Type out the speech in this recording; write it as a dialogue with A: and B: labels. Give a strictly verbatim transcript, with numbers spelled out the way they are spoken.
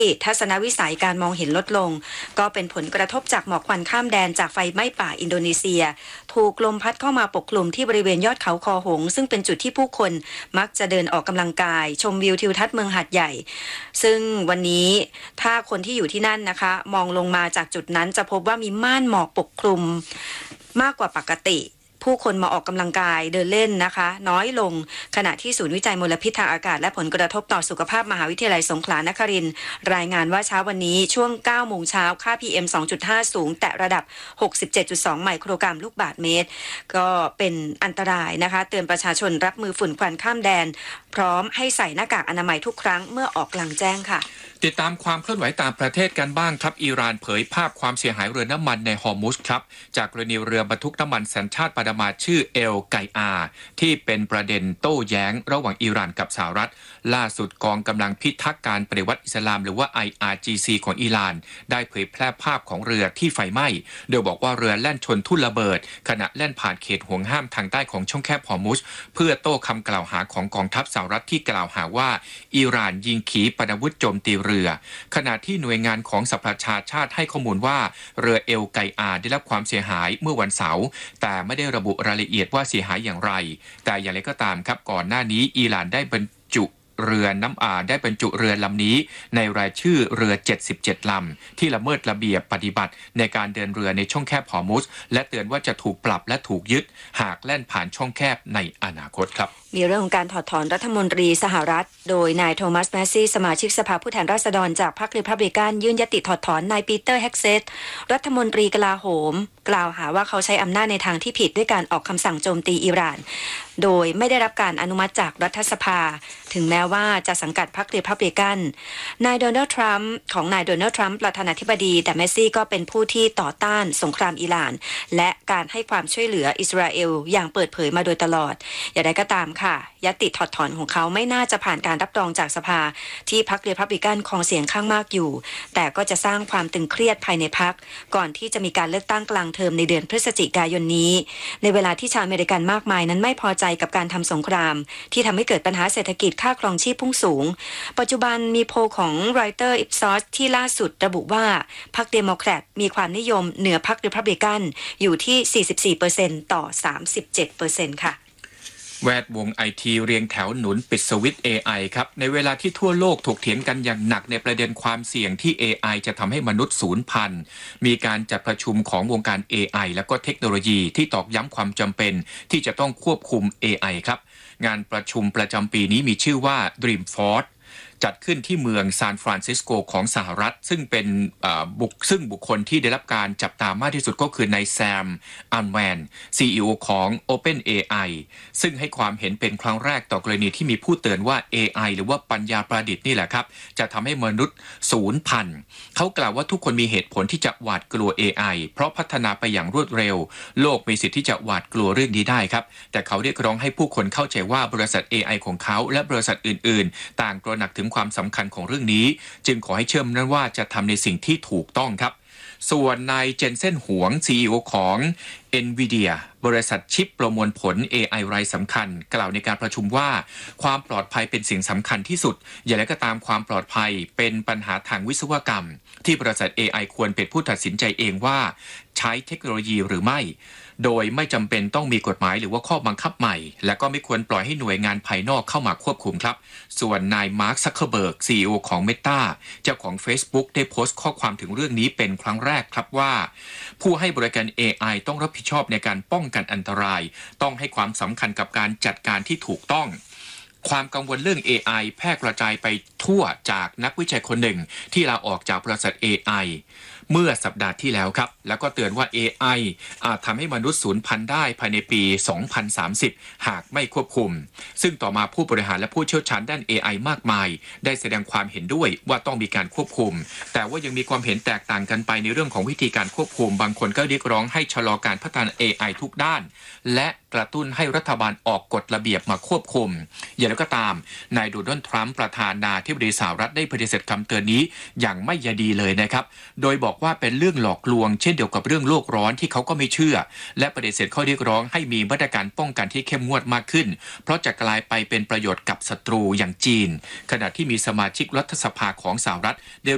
A: ทัศนวิสัยการมองเห็นลดลงก็เป็นผลกระทบจากหมอกควันข้ามแดนจากไฟไหม้ป่าอินโดนีเซียถูกลมพัดเข้ามาปกคลุมที่บริเวณยอดเขาคอหงซึ่งเป็นจุดที่ผู้คนมักจะเดินออกกำลังกายชมวิวทิวทัศน์เมืองหาดใหญ่ซึ่งวันนี้ถ้าคนที่อยู่ที่นั่นนะคะมองลงมาจากจุดนั้นจะพบว่ามีม่านหมอกปกคลุมมากกว่าปกติผู้คนมาออกกำลังกายเดินเล่นนะคะน้อยลงขณะที่ศูนย์วิจัยมลพิษทางอากาศและผลกระทบต่อสุขภาพมหาวิทยาลัยสงขลานครินทร์รายงานว่าเช้าวันนี้ช่วง เก้าโมงเช้าค่า พี เอ็ม สองจุดห้า สูงแตะระดับ หกสิบเจ็ดจุดสอง ไมโครกรัมลูกบาศก์เมตรก็เป็นอันตรายนะคะเตือนประชาชนรับมือฝุ่นควันข้ามแดนพร้อมให้ใส่หน้ากากอนามัยทุกครั้งเมื่อออกกลางแจ้งค่ะ
B: ติดตามความเคลื่อนไหวต่างประเทศกันบ้างครับอิหร่านเผยภาพความเสียหายเรือน้ำมันในฮอร์มุซครับจากกรณีเรือบรรทุกน้ำมันสัญชาติปานามาชื่อเอลไกอาที่เป็นประเด็นโต้แย้งระหว่างอิหร่านกับสหรัฐล่าสุดกองกำลังพิทักษ์การปฏิวัติอิสลามหรือว่า ไอ อาร์ จี ซี ของอิหร่านได้เผยแพร่ภาพของเรือที่ไฟไหม้โดยบอกว่าเรือแล่นชนทุ่นระเบิดขณะแล่นผ่านเขตห่วงห้ามทางใต้ของช่องแคบฮอร์มุซเพื่อโต้คำกล่าวหาของกองทัพสหรัฐที่กล่าวหาว่าอิหร่านยิงขีปนาวุธโจมตีเรือขณะที่หน่วยงานของสหประชาชาติให้ข้อมูลว่าเรือเอลไกอาได้รับความเสียหายเมื่อวันเสาร์แต่ไม่ได้ระบุรายละเอียดว่าเสียหายอย่างไรแต่อย่างไรก็ตามครับก่อนหน้านี้อิหร่านได้บรรจุเรือน้ำอาได้บรรจุเรือลำนี้ในรายชื่อเรือเจ็ดสิบเจ็ดลำที่ละเมิดระเบียบปฏิบัติในการเดินเรือในช่องแคบฮอร์มุซและเตือนว่าจะถูกปรับและถูกยึดหากแล่นผ่านช่องแคบในอนาคตครับ
A: มีเรื่องของการถอดถอนรัฐมนตรีสหรัฐโดยนายโทมัสแมสซี่สมาชิกสภาผู้แทนราษฎรจากพรรครีพับลิกันยื่นยติถอดถอนนายปีเตอร์แฮกเซตรัฐมนตรีกลาโหมกล่าวหาว่าเขาใช้อำนาจในทางที่ผิดด้วยการออกคำสั่งโจมตีอิหร่านโดยไม่ได้รับการอนุมัติจากรัฐสภาถึงแม้ว่าจะสังกัดพรรครีพับลิกันนายโดนัลด์ทรัมป์ของนายโดนัลด์ทรัมป์ประธานาธิบดีแต่แมสซี่ก็เป็นผู้ที่ต่อต้านสงครามอิหร่านและการให้ความช่วยเหลืออิสราเอลอย่างเปิดเผยมาโดยตลอดอย่างไรก็ตามค่ะยติถอดถอนของเขาไม่น่าจะผ่านการรับรองจากสภาที่พรรครีพับลิกันครองเสียงข้างมากอยู่แต่ก็จะสร้างความตึงเครียดภายในพรรคก่อนที่จะมีการเลือกตั้งกลางเทอมในเดือนพฤศจิกายนนี้ในเวลาที่ชาวอเมริกันมากมายนั้นไม่พอใจกับการทำสงครามที่ทำให้เกิดปัญหาเศรษฐกิจค่าครองชีพพุ่งสูงปัจจุบันมีโพลของรอยเตอร์อิปซอสที่ล่าสุดระบุว่าพรรคเดโมแครตมีความนิยมเหนือพรรครีพับลิกันอยู่ที่ สี่สิบสี่เปอร์เซ็นต์ ต่อ สามสิบเจ็ดเปอร์เซ็นต์ ค่ะ
B: แวดวงไอทีเรียงแถวหนุนปิดสวิตช์ เอ ไอ ครับในเวลาที่ทั่วโลกถกเถียงกันอย่างหนักในประเด็นความเสี่ยงที่ เอ ไอ จะทำให้มนุษย์สูญพันธุ์มีการจัดประชุมของวงการ เอ ไอ และก็เทคโนโลยีที่ตอกย้ำความจำเป็นที่จะต้องควบคุม เอ ไอ ครับงานประชุมประจำปีนี้มีชื่อว่า Dreamforceจัดขึ้นที่เมืองซานฟรานซิสโกของสหรัฐซึ่งเป็นบุคซึ่งบุคคลที่ได้รับการจับตามากที่สุดก็คือนายแซมอัลแมน ซี อี โอ ของ OpenAI ซึ่งให้ความเห็นเป็นครั้งแรกต่อกรณีที่มีผู้เตือนว่า เอ ไอ หรือว่าปัญญาประดิษฐ์นี่แหละครับจะทำให้มนุษย์สูญพันธุ์เขากล่าวว่าทุกคนมีเหตุผลที่จะหวาดกลัว เอ ไอ เพราะพัฒนาไปอย่างรวดเร็วโลกมีสิทธิ์ที่จะหวาดกลัวเรื่องนี้ได้ครับแต่เขาเรียกร้องให้ผู้คนเข้าใจว่าบริษัท เอ ไอ ของเขาและบริษัทอื่นๆต่างตระหนักถึงความสำคัญของเรื่องนี้จึงขอให้เชื่อมั่นว่าจะทำในสิ่งที่ถูกต้องครับส่วนนายเจนเซ่นหวง ซี อี โอ ของ NVIDIA บริษัทชิปประมวลผล เอ ไอ รายสำคัญกล่าวในการประชุมว่าความปลอดภัยเป็นสิ่งสำคัญที่สุดอย่างไรก็ตามความปลอดภัยเป็นปัญหาทางวิศวกรรมที่บริษัท เอ ไอ ควรเป็นผู้ตัดสินใจเองว่าใช้เทคโนโลยีหรือไม่โดยไม่จำเป็นต้องมีกฎหมายหรือว่าข้อบังคับใหม่และก็ไม่ควรปล่อยให้หน่วยงานภายนอกเข้ามาควบคุมครับส่วนนายมาร์ค ซักเคอร์เบิร์ก ซี อี โอ ของ Meta เจ้าของ Facebook ได้โพสต์ข้อความถึงเรื่องนี้เป็นครั้งแรกครับว่าผู้ให้บริการ เอ ไอ ต้องรับผิดชอบในการป้องกันอันตรายต้องให้ความสำคัญกับการจัดการที่ถูกต้องความกังวลเรื่อง เอ ไอ แพร่กระจายไปทั่วจากนักวิจัยคนหนึ่งที่ลาออกจากบริษัท เอ ไอ เมื่อสัปดาห์ที่แล้วครับแล้วก็เตือนว่า เอ ไอ อาจทำให้มนุษย์สูญพันธุ์ได้ภายในปี สองพันสามสิบ หากไม่ควบคุมซึ่งต่อมาผู้บริหารและผู้เชี่ยวชาญด้าน เอ ไอ มากมายได้แสดงความเห็นด้วยว่าต้องมีการควบคุมแต่ว่ายังมีความเห็นแตกต่างกันไปในเรื่องของวิธีการควบคุมบางคนก็เรียกร้องให้ชะลอการพัฒนา เอ ไอ ทุกด้านและกระตุ้นให้รัฐบาลออกกฎระเบียบมาควบคุมอย่างไรก็ตามนายโดนัลด์ทรัมป์ประธานาธิบดีสหรัฐได้ปฏิเสธคำเตือนนี้อย่างไม่ใยดีเลยนะครับโดยบอกว่าเป็นเรื่องหลอกลวงเช่นเดียวกับเรื่องโลกร้อนที่เขาก็ไม่เชื่อและปฏิเสธข้อเรียกร้องให้มีมาตรการป้องกันที่เข้มงวดมากขึ้นเพราะจะกลายไปเป็นประโยชน์กับศัตรูอย่างจีนขณะที่มีสมาชิกรัฐสภาของสหรัฐได้